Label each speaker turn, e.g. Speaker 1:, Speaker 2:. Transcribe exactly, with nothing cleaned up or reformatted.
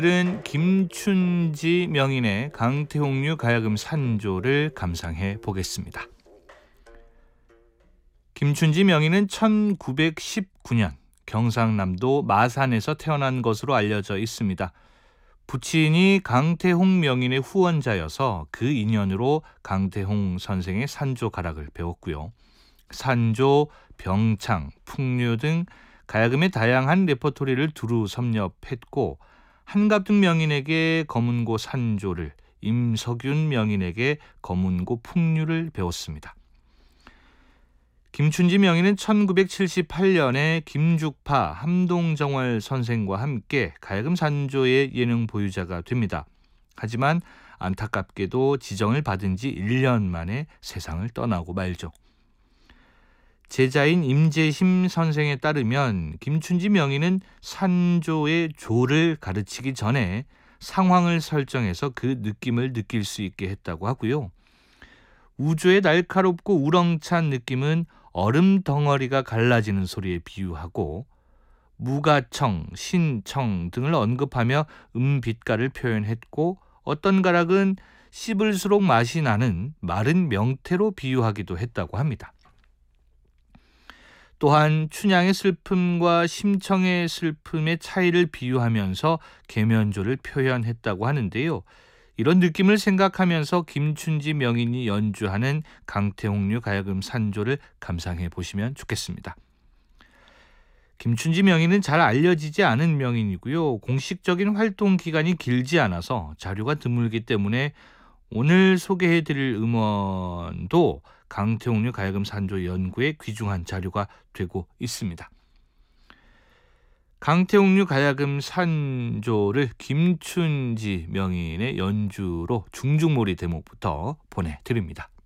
Speaker 1: 오늘은 김춘지 명인의 강태홍류 가야금 산조를 감상해 보겠습니다. 김춘지 명인은 천구백십구 년 경상남도 마산에서 태어난 것으로 알려져 있습니다. 부친이 강태홍 명인의 후원자여서 그 인연으로 강태홍 선생의 산조 가락을 배웠고요. 산조, 병창, 풍류 등 가야금의 다양한 레퍼토리를 두루 섭렵했고 한갑등 명인에게 검은고 산조를, 임석윤 명인에게 검은고 풍류를 배웠습니다. 김춘지 명인은 천구백칠십팔 년에 김죽파, 함동정월 선생과 함께 가야금 산조의 예능 보유자가 됩니다. 하지만 안타깝게도 지정을 받은 지 일 년 만에 세상을 떠나고 말죠. 제자인 임재심 선생에 따르면 김춘지 명인은 산조의 조를 가르치기 전에 상황을 설정해서 그 느낌을 느낄 수 있게 했다고 하고요. 우조의 날카롭고 우렁찬 느낌은 얼음 덩어리가 갈라지는 소리에 비유하고 무가청, 신청 등을 언급하며 음빛깔을 표현했고 어떤 가락은 씹을수록 맛이 나는 마른 명태로 비유하기도 했다고 합니다. 또한 춘향의 슬픔과 심청의 슬픔의 차이를 비유하면서 계면조를 표현했다고 하는데요. 이런 느낌을 생각하면서 김춘지 명인이 연주하는 강태홍류 가야금 산조를 감상해 보시면 좋겠습니다. 김춘지 명인은 잘 알려지지 않은 명인이고요. 공식적인 활동 기간이 길지 않아서 자료가 드물기 때문에 오늘 소개해드릴 음원도 강태홍류 가야금 산조 연구에 귀중한 자료가 되고 있습니다. 강태홍류 가야금 산조를 김춘지 명인의 연주로 중중몰이 대목부터 보내드립니다.